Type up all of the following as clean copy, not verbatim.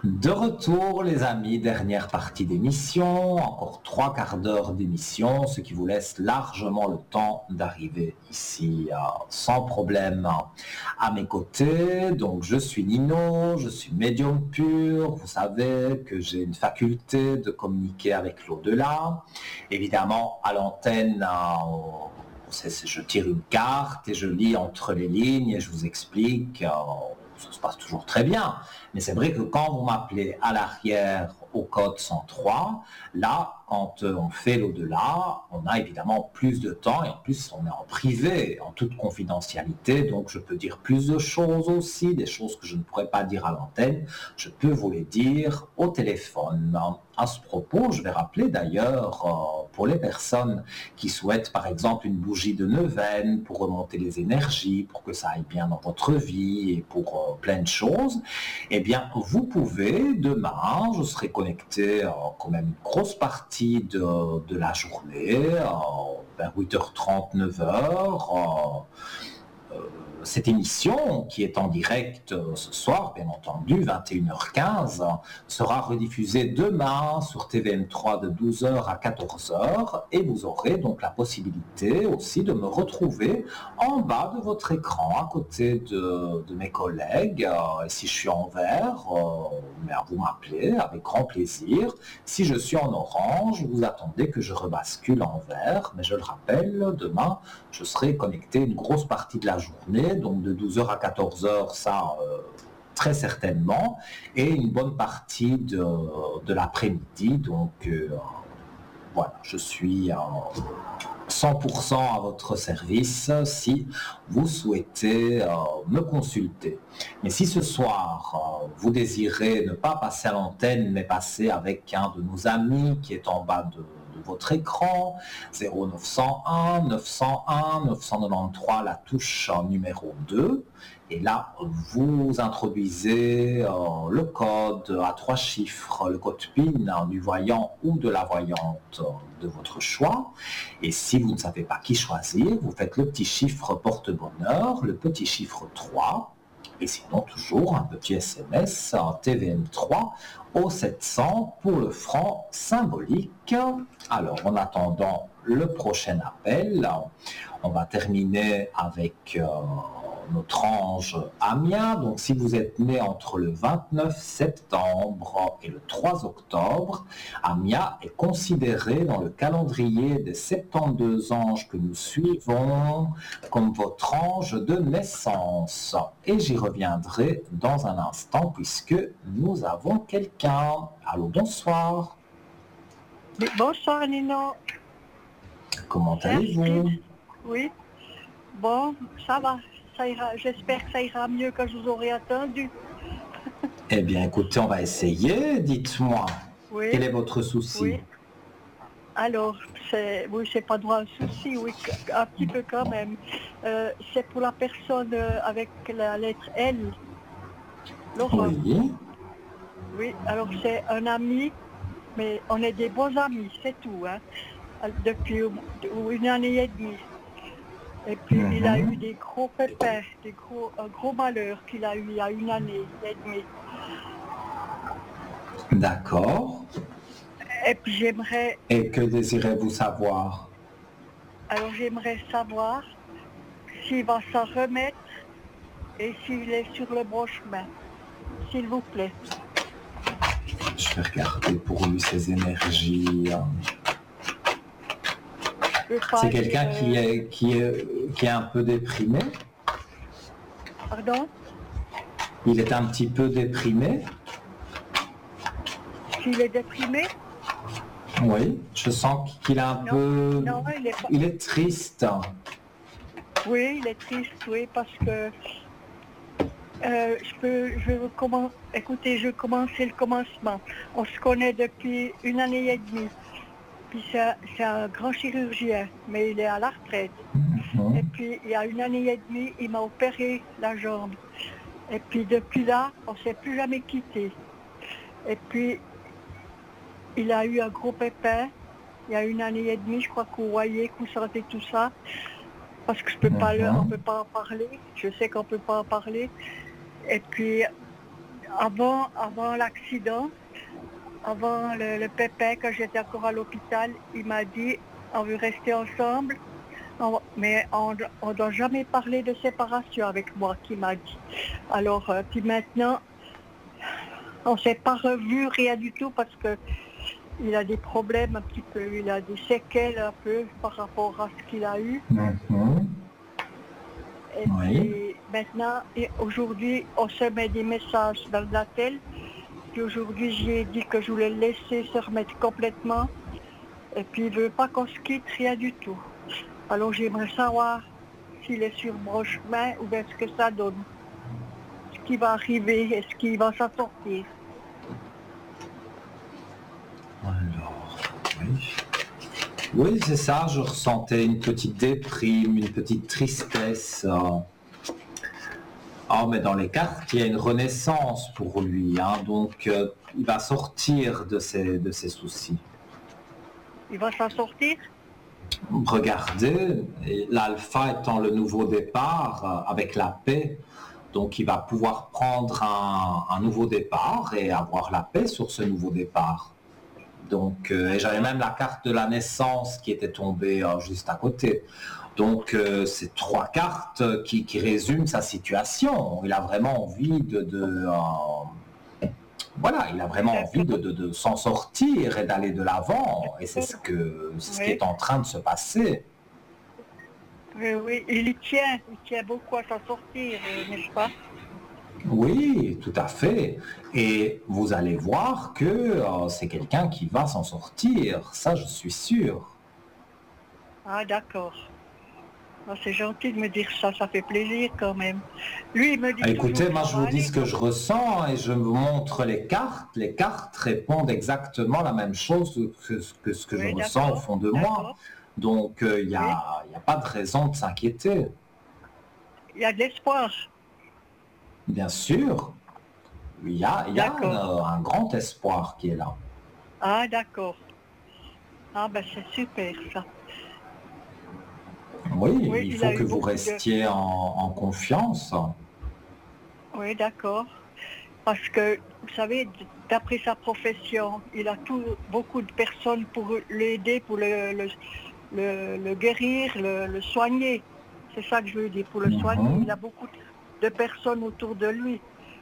De retour, les amis, dernière partie d'émission, encore 3/4 d'heure d'émission, ce qui vous laisse largement le temps d'arriver ici sans problème à mes côtés. Donc, je suis Nino, je suis médium pur. Vous savez que j'ai une faculté de communiquer avec l'au-delà. Évidemment, à l'antenne, je tire une carte et je lis entre les lignes et je vous explique. Ça se passe toujours très bien. Mais c'est vrai que quand vous m'appelez à l'arrière au code 103, là, quand on fait l'au-delà, on a évidemment plus de temps et en plus on est en privé, en toute confidentialité, donc je peux dire plus de choses aussi, des choses que je ne pourrais pas dire à l'antenne, je peux vous les dire au téléphone. À ce propos, je vais rappeler d'ailleurs pour les personnes qui souhaitent par exemple une bougie de neuvaine pour remonter les énergies, pour que ça aille bien dans votre vie et pour plein de choses, eh bien vous pouvez, demain, je serai connecté quand même une grosse partie de la journée, vers 8h30, 9h, cette émission, qui est en direct ce soir, bien entendu, 21h15, sera rediffusée demain sur TVM3 de 12h à 14h et vous aurez donc la possibilité aussi de me retrouver en bas de votre écran, à côté de mes collègues. Et si je suis en vert, vous m'appelez avec grand plaisir. Si je suis en orange, vous attendez que je rebascule en vert, mais je le rappelle, demain, je serai connecté une grosse partie de la journée, donc de 12h à 14h, ça très certainement, et une bonne partie de l'après-midi. Donc voilà, je suis 100% à votre service si vous souhaitez me consulter. Mais si ce soir, vous désirez ne pas passer à l'antenne, mais passer avec un de nos amis qui est en bas de votre écran, 0901 901 993, la touche numéro 2. Et là, vous introduisez le code à 3 chiffres, le code PIN du voyant ou de la voyante de votre choix. Et si vous ne savez pas qui choisir, vous faites le petit chiffre porte-bonheur, le petit chiffre 3, et sinon toujours un petit SMS TVM3 au 700 pour le franc symbolique. Alors, en attendant le prochain appel, on va terminer avec notre ange Amia. Donc, si vous êtes né entre le 29 septembre et le 3 octobre, Amia est considéré dans le calendrier des 72 anges que nous suivons comme votre ange de naissance. Et j'y reviendrai dans un instant puisque nous avons quelqu'un. Allô, bonsoir. Bonsoir Nino. Comment allez-vous? Oui. Bon, ça va. Ça ira. J'espère que ça ira mieux que je vous aurais attendu. Eh bien, écoutez, on va essayer. Dites-moi, Oui. Quel est votre souci? Oui. Alors, c'est pas droit un souci, oui, un petit peu quand même. C'est pour la personne avec la lettre L. Laurent. Oui. Oui, alors c'est un ami, mais on est des bons amis, c'est tout, hein, depuis une année et demie. Et puis il a eu des gros pépins, un gros malheur qu'il a eu il y a une année et demie. D'accord. Et puis j'aimerais... Et que désirez-vous savoir? Alors j'aimerais savoir s'il va s'en remettre et s'il est sur le bon chemin, s'il vous plaît. Je vais regarder pour lui ses énergies. C'est quelqu'un qui est un peu déprimé? Pardon? Il est un petit peu déprimé? S'il est déprimé? Oui, je sens qu'il est un peu... Non, il est triste. Oui, il est triste, oui, parce que écoutez, je vais commencer le commencement. On se connaît depuis une année et demie. Puis c'est un grand chirurgien, mais il est à la retraite. Et puis il y a une année et demie, il m'a opéré la jambe. Et puis depuis là, on ne s'est plus jamais quitté. Et puis il a eu un gros pépin. Il y a une année et demie, je crois que vous voyez, que vous sentez tout ça. Parce que on ne peut pas en parler. Je sais qu'on ne peut pas en parler. Et puis avant l'accident, avant le pépin, quand j'étais encore à l'hôpital, il m'a dit, on veut rester ensemble, mais on ne doit jamais parler de séparation avec moi, qu'il m'a dit. Alors, puis maintenant, on ne s'est pas revu, rien du tout, parce que il a des problèmes un petit peu, il a des séquelles un peu par rapport à ce qu'il a eu. Mhm. Et Oui. puis maintenant, aujourd'hui, on se met des messages dans la telle. Puis aujourd'hui, j'ai dit que je voulais le laisser se remettre complètement. Et puis il ne veut pas qu'on se quitte, rien du tout. Alors j'aimerais savoir s'il est sur le bon chemin ou bien ce que ça donne. Ce qui va arriver, est-ce qu'il va s'en sortir. Alors, oui. Oui, c'est ça, je ressentais une petite déprime, une petite tristesse. Ah, mais dans les cartes, il y a une renaissance pour lui, hein, donc il va sortir de ses soucis. Il va s'en sortir? Regardez, l'alpha étant le nouveau départ avec la paix, donc il va pouvoir prendre un nouveau départ et avoir la paix sur ce nouveau départ. Donc, et j'avais même la carte de la naissance qui était tombée juste à côté. Donc, c'est trois cartes qui résument sa situation. Il a vraiment envie voilà, il a vraiment envie de s'en sortir et d'aller de l'avant. Et c'est ce qui est en train de se passer. Oui, il tient beaucoup à s'en sortir, n'est-ce pas? Oui, tout à fait. Et vous allez voir que c'est quelqu'un qui va s'en sortir. Ça, je suis sûr. Ah d'accord. Ah, c'est gentil de me dire ça, ça fait plaisir quand même. Lui, il me dit Écoutez, toujours moi que ça je va vous dis aller. ce que je ressens et je vous montre les cartes. Les cartes répondent exactement la même chose que ce que je Oui, ressens au d'accord, fond de moi. d'accord. Donc il n'y Oui, a pas de raison de s'inquiéter. il y a de l'espoir. Bien sûr, il y a D'accord. un grand espoir qui est là. Ah d'accord. Ah ben c'est super ça. Oui, Oui, il il faut a que eu vous beaucoup de... restiez en confiance. Oui, d'accord. Parce que, vous savez, d'après sa profession, il a beaucoup de personnes pour l'aider, pour le guérir, le soigner. C'est ça que je veux dire, pour le soigner. Il Mhm, a beaucoup de personnes autour de lui.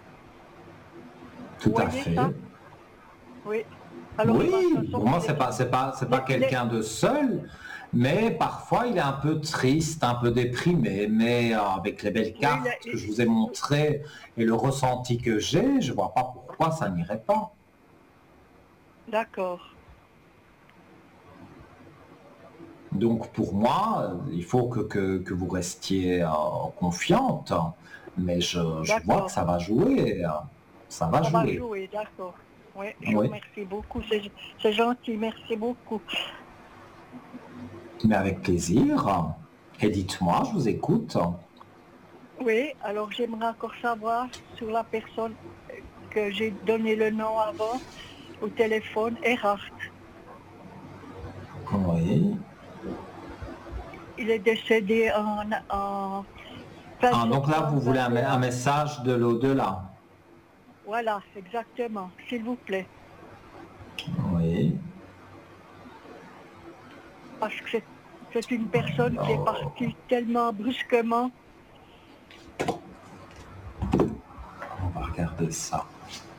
Vous tout à voyez ça? fait. Oui. Alors il va s'en Oui, pour moi, sortir. c'est pas quelqu'un de seul, mais parfois il est un peu triste, un peu déprimé, mais avec les belles Oui, cartes que je vous ai montrées et le ressenti que j'ai, je vois pas pourquoi ça n'irait pas. d'accord. Donc pour moi, il faut que vous restiez confiante, mais je vois que D'accord. ça va jouer, ça va Ça va jouer. jouer, d'accord. Oui, je vous Oui, remercie beaucoup. C'est gentil, merci beaucoup. mais avec plaisir. Et dites-moi, je vous écoute. Oui, alors j'aimerais encore savoir sur la personne que j'ai donné le nom avant au téléphone, Erhard. Oui. Il est décédé en fin Ah, donc là, vous septembre voulez un 21. message de l'au-delà. Voilà, exactement, s'il vous plaît. Oui. Parce que c'est une personne qui est Alors, partie tellement brusquement. on va regarder ça.